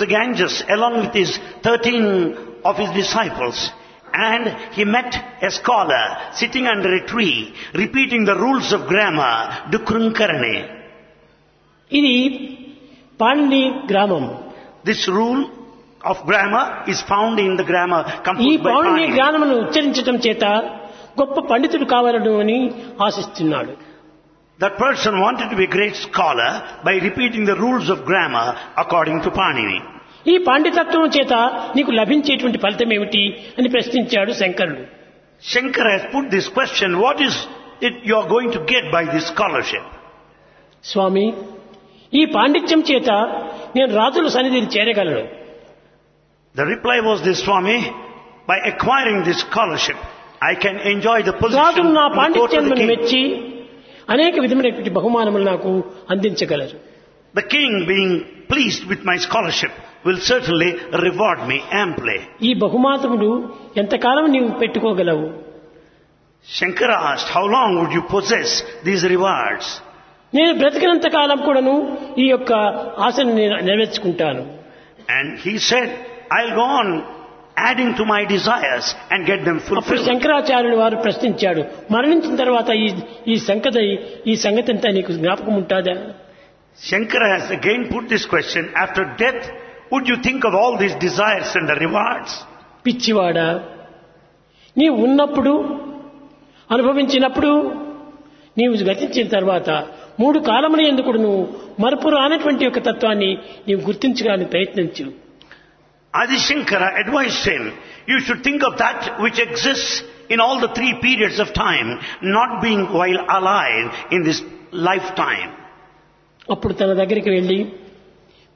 the Ganges along with his 13 of his disciples. And he met a scholar sitting under a tree, repeating the rules of grammar, Dukrunkarane. ఇది పాణిని గ్రామం. This rule of grammar is found in the grammar ఈ composed by Panini Panini. గ్రామమును ఉచ్చరించడం చేత గొప్ప పండితుడు కావాలను అని ఆశిస్తున్నాడు. That person wanted to be a great scholar by repeating the rules of grammar according to Panini. ఈ పాండితత్వం చేత నీకు లభించేటువంటి ఫలితం ఏమిటి అని ప్రశ్నించాడు శంకరుడు. Shankara has put this question, what is it you are going to get by this scholarship? స్వామి, ఈ పాండిత్యం చేత నేను రాజుల సన్నిధిని చేరగలను. The reply was this, Swami, by acquiring this scholarship, I can enjoy the position రాజులు నా in the court of the పాండిత్యాన్ని king. మెచ్చి అనేక విధమైనటువంటి బహుమానములు నాకు అందించగలరు. The king, being pleased with my scholarship, will certainly reward me amply. ఈ బహుమానములు ఎంతకాలం నీవు పెట్టుకోగలవు? Shankara asked, how long would you possess these rewards? నేను బ్రతికినంత కాలం కూడాను ఈ యొక్క ఆశను నెరవేర్చుకుంటాను. And he said, I'll go on adding to my desires and get them అప్పుడు fulfilled. శంకరాచార్యులు వారు ప్రశ్నించాడు, మరణించిన తర్వాత ఈ సంగతి అంతా నీకు జ్ఞాపకం ఉంటుందా? Shankara has again put this question, after death, would you think of all these desires and the rewards? పిచ్చివాడా, నీవు ఉన్నప్పుడు అనుభవించినప్పుడు నీవు గతించిన తర్వాత 3 కాలముల యందు కూడా నువ్వు మరపు రానటువంటి యొక్క తత్వాన్ని నీవు గుర్తించడానికి ప్రయత్నించు. Adi Shankara advised him, you should think of that which exists in all the 3 periods of time, not being while alive in this lifetime. అప్పుడు తన దగ్గరికి వెళ్ళి